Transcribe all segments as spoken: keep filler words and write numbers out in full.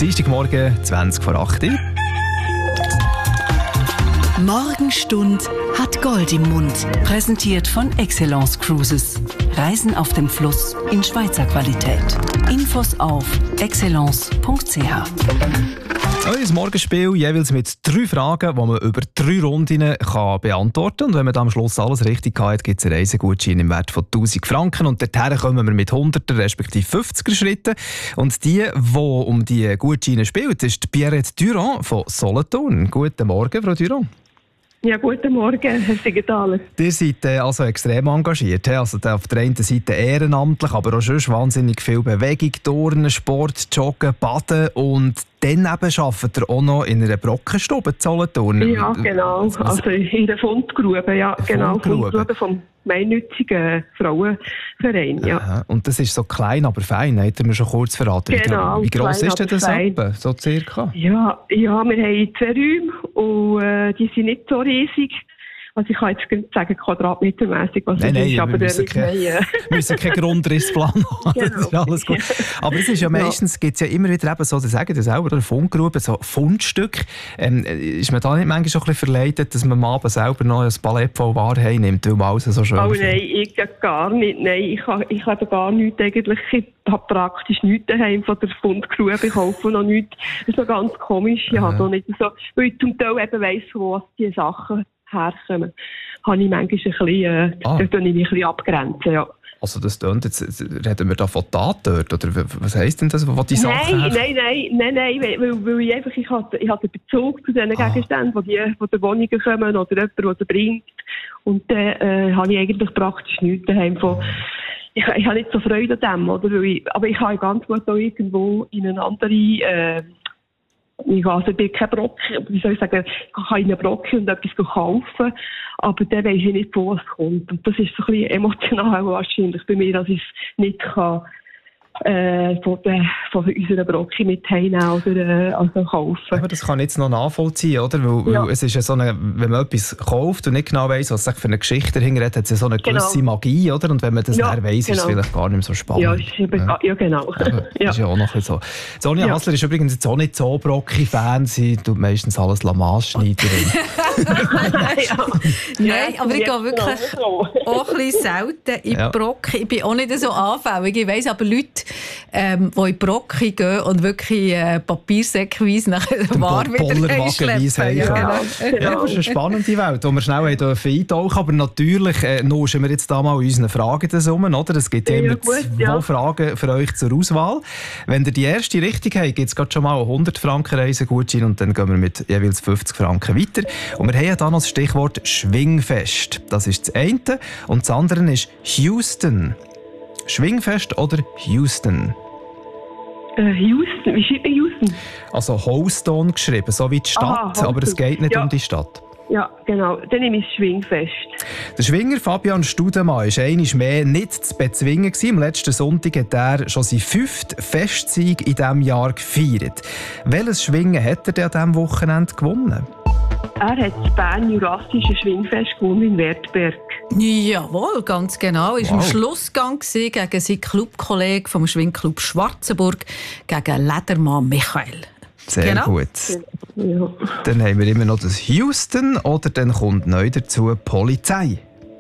Dienstagmorgen, zwanzig vor acht. Morgenstund hat Gold im Mund. Präsentiert von Excellence Cruises. Reisen auf dem Fluss in Schweizer Qualität. Infos auf excellence punkt c h. Ein Morgenspiel jeweils mit drei Fragen, die man über drei Runden kann beantworten kann. Und wenn man dann am Schluss alles richtig hat, gibt es einen Reisegutschein im Wert von tausend Franken. Und dorthin kommen wir mit hunderter respektive fünfziger Schritten. Und die, die um die Gutscheine spielt, ist Pierrette Durand von Solothurn. Guten Morgen, Frau Durand. Ja, guten Morgen, Herr Siegenthaler. Ihr seid äh, also extrem engagiert. He? Also auf der einen Seite ehrenamtlich, aber auch sonst wahnsinnig viel Bewegung, Turnen, Sport, Joggen, Baden und dann eben arbeitet ihr auch noch in einer Brockenstube in Solothurn. Ja, genau. Also in der Fundgrube, ja, genau. Fundgrube. Fundgrube vom gemeinnützigen Frauenverein, ja. Aha. Und das ist so klein, aber fein, hat er mir schon kurz verraten. Genau, Wie gross klein, ist denn das fein. etwa, so circa? Ja, ja, wir haben zwei Räume und äh, die sind nicht so riesig. Also ich kann jetzt nicht sagen, quadratmetermässig, was nein, das nein, ist, aber wir müssen, wir kein, haben, wir müssen keinen Grundrissplan haben, Genau. das ist alles gut. Aber es ist ja meistens, gibt es ja immer wieder eben so, Sie sagen das selber, eine Fundgrube, so Fundstück. Ähm, ist man da nicht manchmal schon ein bisschen verleitet, dass man am Abend selber noch ein Palett voll Ware nimmt, weil man alles so schön Oh findet? nein, ich gar nicht. Nein, ich habe, ich habe gar nichts eigentlich. Ich habe praktisch nichts daheim von der Fundgrube. Ich kaufe noch nichts. Das ist so ganz komisch. Ich habe noch nicht so, weil ich zum Teil eben weiss, wo die Sachen herkommen. Habe ich manchmal ein bisschen, äh, Ah. da tue ich mich ein bisschen abgrenzen, ja. Also das tönt jetzt, reden wir da von Tatort, oder was heisst denn das, wo die Sachen Nein, her- nein, nein, nein, nein, weil, weil ich einfach, ich habe, ich habe den Bezug zu diesen Ah. Gegenständen, die von der Wohnung kommen oder jemand, der sie bringt. Und dann äh, habe ich eigentlich praktisch nichts daheim von. Ich, ich habe nicht so Freude an dem, oder? Weil ich, aber ich habe ganz gut auch irgendwo in eine andere, äh, ich also ich bin kein Brocken, wie soll ich sagen, ich kann in einen Brocken und etwas kaufen, aber dann weiss ich nicht, wo es kommt. Und das ist so ein bisschen emotional wahrscheinlich bei mir, dass ich es nicht kann, äh, von, der, von unserer Brocken mit heimnehmen oder äh, also kaufen. Aber das kann ich jetzt noch nachvollziehen, oder? Weil, Ja. weil es ist ja so eine, wenn man etwas kauft und nicht genau weiss, was es für eine Geschichte dahinter hat, hat es ja so eine gewisse Genau. Magie, oder? Und wenn man das Ja, dann weiss, ist es genau. vielleicht gar nicht mehr so spannend. Ja, ist eben, ja. ja, genau. Aber das ja. ist ja auch noch ein bisschen so. Sonja Ja. Hassler ist übrigens jetzt auch nicht so Brocki-Fan. Sie tut meistens alles Lamaßschneiderin. ja. Nein, aber ich gehe jetzt wirklich noch so. auch ein bisschen selten in Ja. Brocken. Ich bin auch nicht so anfällig. Ich weiss aber Leute, ähm, die in Brocken gehen und wirklich äh, papiersäckweise nachher Ware wieder Bollerwagenweise einschleppen. Ja, heimkommen. genau. Ja, das ist eine spannende Welt, wo wir schnell eintauchen dürfen. Aber natürlich äh, nuschen wir jetzt da mal unseren Fragen um, oder? Es gibt ja Ja, immer gut, zwei ja. Fragen für euch zur Auswahl. Wenn ihr die erste richtig habt, gibt es gerade schon mal einen hundert Franken Reisegutschein und dann gehen wir mit jeweils fünfzig Franken weiter. Und wir haben ja da noch das Stichwort Schwingfest. Das ist das eine. Und das andere ist Houston. Schwingfest oder Houston? Äh, Houston, wie schreibt man Houston? Also Houston geschrieben, so wie die Stadt, Aha, aber es geht nicht ja. um die Stadt. Ja, genau. Dann nehme ich das Schwingfest. Der Schwinger Fabian Studemann war einmal mehr nicht zu bezwingen. Am letzten Sonntag hat er schon seinen fünften Festsieg in diesem Jahr gefeiert. Welches Schwingen hat er denn an diesem Wochenende gewonnen? Er hat das Bern-Jurassische Schwingfest gewonnen in Wertberg. Jawohl, ganz genau. Er war Wow. im Schlussgang gegen seinen Clubkollegen vom Schwingclub Schwarzenburg, gegen Ledermann Michael. Sehr Genau. gut. Ja. Dann haben wir immer noch das Houston oder dann kommt neu dazu Polizei.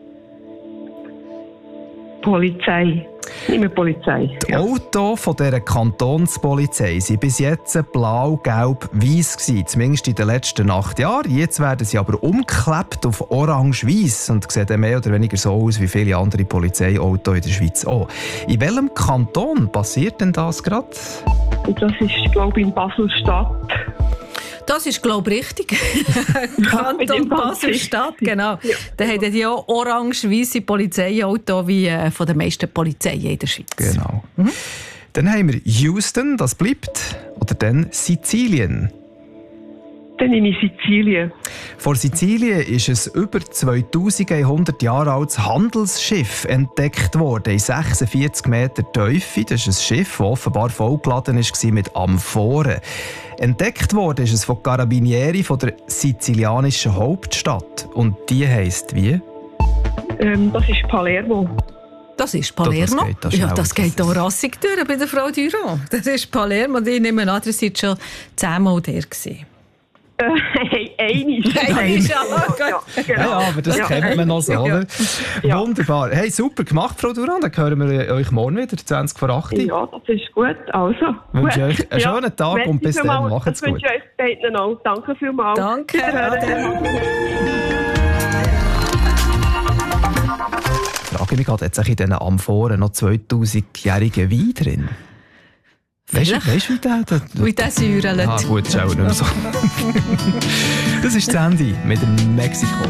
Polizei. Nicht mehr Polizei. Die Autos von dieser Kantonspolizei waren bis jetzt blau, gelb, weiss gewesen, zumindest in den letzten acht Jahren. Jetzt werden sie aber umgeklebt auf orange-weiss und sehen dann mehr oder weniger so aus wie viele andere Polizeiautos in der Schweiz auch. In welchem Kanton passiert denn das gerade? Und das ist, glaube ich, in Basel-Stadt. Das ist, glaube ich, richtig. mit Kanton dem ganz Basel-Stadt, richtig. genau. Ja. Da haben die auch orange-weisse Polizeiautos wie äh, von den meisten Polizeien in der Schweiz. Genau. Dann haben wir Houston, das bleibt. Oder dann Sizilien. Dann nehme ich Sizilien. Vor Sizilien ist ein über zweitausendeinhundert Jahre altes Handelsschiff entdeckt worden, in sechsundvierzig Meter Tiefe. Das ist ein Schiff, das offenbar vollgeladen war mit Amphoren. Entdeckt worden ist es von Carabinieri von der sizilianischen Hauptstadt. Und die heisst wie? Ähm, das ist Palermo. Das ist Palermo. Das geht, das ja, schnell. das geht hier rassig durch bei der Frau Durand. Das ist Palermo. Ich nehme an, ihr seid schon zehnmal der gewesen. Hey, einig. Einig, ja. Ja, genau. Ja, ja, aber das Ja. kennt man noch so, oder? Ja. Wunderbar. Hey, super gemacht, Frau Durand. Dann hören wir euch morgen wieder, zwanzig vor acht. Ja, das ist gut. Also, Wünsche gut. euch einen schönen Tag Merci und bis dann. vielmals. Macht's Das wünsche gut. ich euch beiden auch. Danke vielmals. Danke. Wiederhören. Frage mich gerade, hat sich in diesen Amphoren noch zweitausend-jährigen Wein drin? Weißt du, weißt du, wie der... der Wie der säurelt. Ah, gut, schau nicht mehr so. Das ist das Ende mit dem Mexiko.